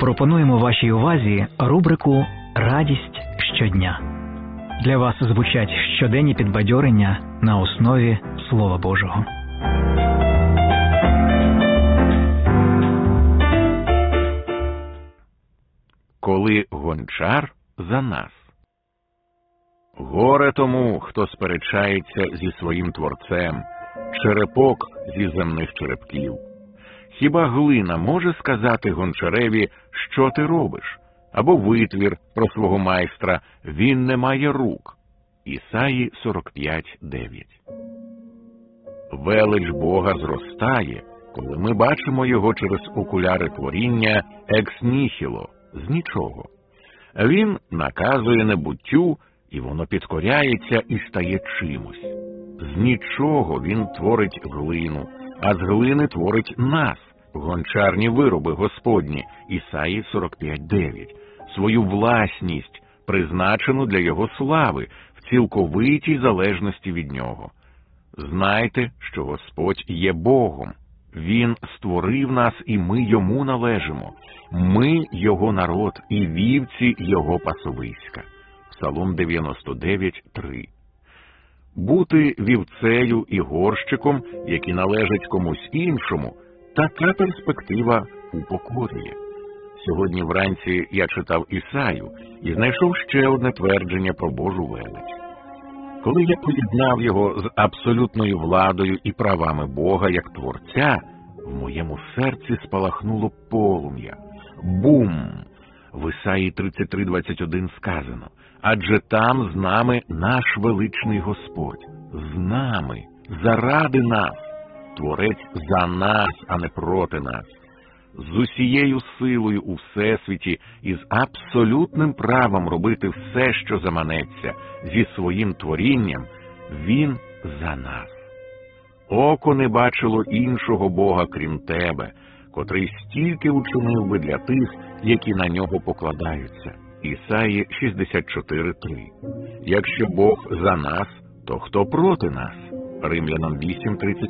Пропонуємо вашій увазі рубрику «Радість щодня». Для вас звучать щоденні підбадьорення на основі Слова Божого. Коли гончар за нас. Горе тому, хто сперечається зі своїм Творцем, черепок зі земних черепків. Хіба глина може сказати гончареві, що ти робиш? Або витвір про свого майстра, він не має рук. Ісаї 45:9. Велич Бога зростає, коли ми бачимо його через окуляри творіння екс нігіло, з нічого. Він наказує небуттю, і воно підкоряється і стає чимось. З нічого він творить глину, а з глини творить нас, гончарні вироби Господні, Ісаї 45:9, свою власність, призначену для його слави, в цілковитій залежності від нього. Знайте, що Господь є Богом. Він створив нас, і ми йому належимо. Ми його народ і вівці його пасовиська. Псалом 99:3. Бути вівцею і горщиком, які належать комусь іншому, така перспектива упокорює. Сьогодні вранці я читав Ісаю і знайшов ще одне твердження про Божу велич. Коли я поєднав його з абсолютною владою і правами Бога як Творця, в моєму серці спалахнуло полум'я. Бум! В Ісаї 33:21 сказано: «Адже там з нами наш величний Господь, з нами, заради нас, Творець за нас, а не проти нас, з усією силою у всесвіті і з абсолютним правом робити все, що заманеться, зі своїм творінням, Він за нас. Око не бачило іншого Бога, крім тебе, котрий стільки учинив би для тих, які на нього покладаються». Ісаї 64:3. Якщо Бог за нас, то хто проти нас? Римлянам 8:30.